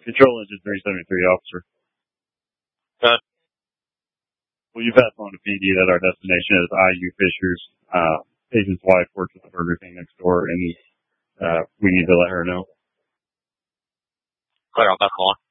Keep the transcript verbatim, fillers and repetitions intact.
Control Engine three seventy-three, officer. Good. Will you pass on to P D that our destination is I U Fishers? Uh, Patient's wife works at the Burger King next door, and uh, we need to let her know. Clear, I'll pass along.